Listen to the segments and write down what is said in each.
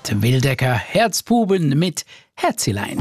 Die Wildecker Herzbuben mit Herzilein.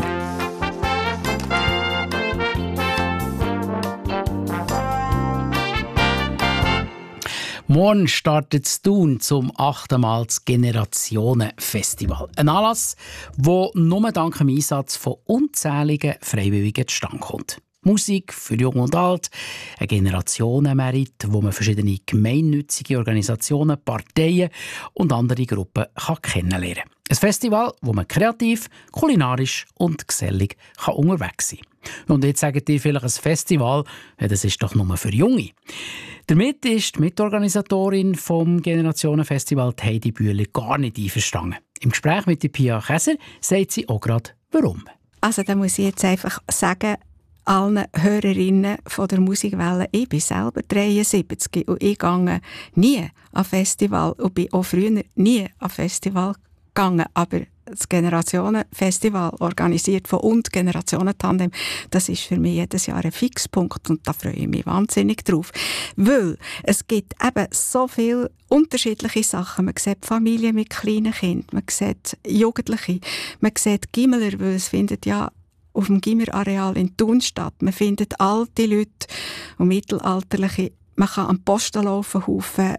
Morgen startet es Thun zum 8. Mal das Generationen-Festival. Ein Anlass, der nur dank dem Einsatz von unzähligen Freiwilligen zustande kommt. Musik für Jung und Alt, ein Generationenmerit, wo man verschiedene gemeinnützige Organisationen, Parteien und andere Gruppen kennenlernen kann. Ein Festival, wo man kreativ, kulinarisch und gesellig unterwegs sein kann. Und jetzt sagt ihr vielleicht, ein Festival, das ist doch nur für Junge. Damit ist die Mitorganisatorin vom Generationenfestival Heidi Bühler gar nicht einverstanden. Im Gespräch mit der Pia Käser sagt sie auch gerade, warum. Also da muss ich jetzt einfach sagen, allen Hörerinnen von der Musikwelle, ich bin selber 73 und ich gehe nie an Festival und bin auch früher nie an Festival gegangen, aber das Generationenfestival, organisiert von und Generationen-Tandem, das ist für mich jedes Jahr ein Fixpunkt und da freue ich mich wahnsinnig drauf. Weil es gibt eben so viele unterschiedliche Sachen. Man sieht Familien mit kleinen Kindern, man sieht Jugendliche, man sieht Gimmeler, weil es findet ja auf dem Gimmerareal in Thun statt. Man findet alte Leute und mittelalterliche. Man kann am Postenlaufenhaufen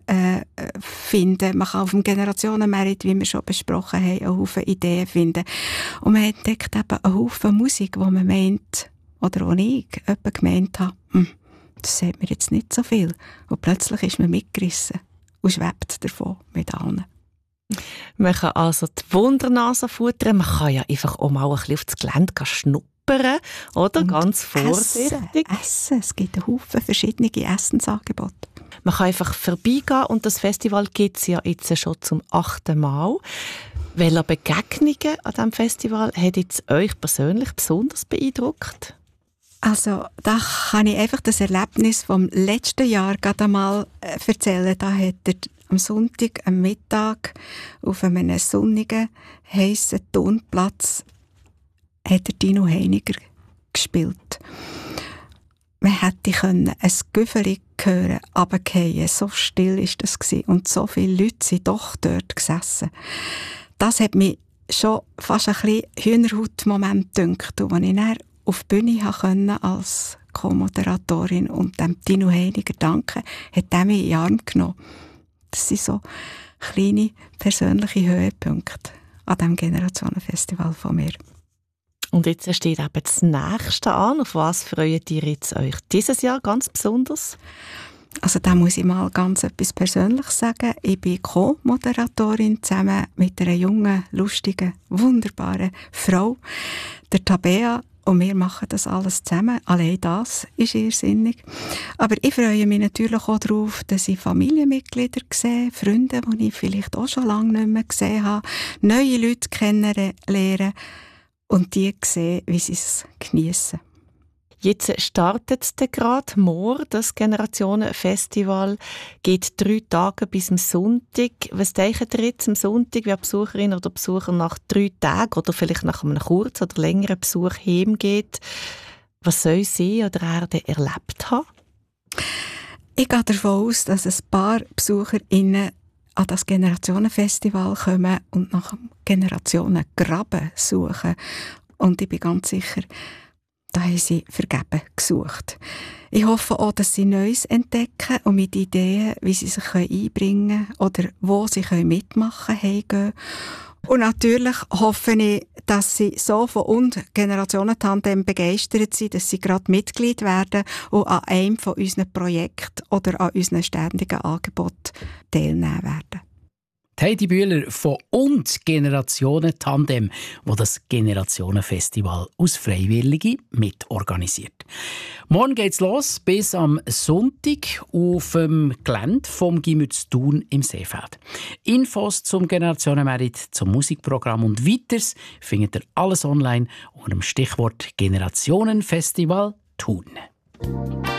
finden. Man kann auf dem Generationenmerit, wie wir schon besprochen haben, einen Haufen Ideen finden. Und man entdeckt eben einen Haufen Musik, wo man meint, oder auch ich, jemand gemeint hat, das sagt mir jetzt nicht so viel. Und plötzlich ist man mitgerissen und schwebt davon mit allen. Man kann also die Wundernase futtern, man kann ja einfach auch mal ein bisschen auf das Gelände schnuppern, oder? Und ganz vorsichtig. Essen. Es gibt einen Haufen verschiedene Essensangebote. Man kann einfach vorbeigehen und das Festival gibt es ja jetzt schon zum 8. Mal. Welche Begegnungen an diesem Festival hat jetzt euch persönlich besonders beeindruckt? Also, da kann ich einfach das Erlebnis vom letzten Jahr gerade einmal erzählen. Da hat am Sonntag, am Mittag, auf einem sonnigen, heissen Turnplatz, hat der Dino Heiniger gespielt. Man hätte ein Güffeli hören, runterfallen. So still war das gewesen. Und so viele Leute sind doch dort gesessen. Das hat mich schon fast ein bisschen Hühnerhaut-Moment gedünkt. Und als ich dann auf die Bühne konnte, als Co-Moderatorin und dem Dino Heiniger danken, hat er mich in den Arm genommen. Das sind so kleine persönliche Höhepunkte an diesem Generationenfestival von mir. Und jetzt steht eben das Nächste an. Auf was freut ihr jetzt euch dieses Jahr ganz besonders? Also da muss ich mal ganz etwas Persönliches sagen. Ich bin Co-Moderatorin zusammen mit einer jungen, lustigen, wunderbaren Frau, der Tabea. Und wir machen das alles zusammen. Allein das ist irrsinnig. Aber ich freue mich natürlich auch darauf, dass ich Familienmitglieder sehe, Freunde, die ich vielleicht auch schon lange nicht mehr gesehen habe, neue Leute kennenlernen und die sehen, wie sie es geniessen. Jetzt startet es gerade morgen, das Generationenfestival. Geht 3 Tage bis zum Sonntag. Was denkt ihr jetzt am Sonntag, wie Besucherin oder Besucher nach 3 Tagen oder vielleicht nach einem kurzen oder längeren Besuch heimgeht? Was soll sie oder er denn erlebt haben? Ich gehe davon aus, dass ein paar BesucherInnen an das Generationenfestival kommen und nach dem Generationengraben suchen. Und ich bin ganz sicher, da haben sie vergeben gesucht. Ich hoffe auch, dass sie Neues entdecken und mit Ideen, wie sie sich einbringen können oder wo sie mitmachen können, heimgehen. Und natürlich hoffe ich, dass sie so von und Generationen-Tandem begeistert sind, dass sie gerade Mitglied werden und an einem von unseren Projekten oder an unseren ständigen Angeboten teilnehmen werden. Heidi Bühler von und Generationen-Tandem, wo das Generationenfestival aus Freiwilligen mitorganisiert. Morgen geht's los bis am Sonntag auf dem Gelände vom Gymnasium Thun im Seefeld. Infos zum Generationenmerit, zum Musikprogramm und weiteres findet ihr alles online unter dem Stichwort Generationenfestival Thun.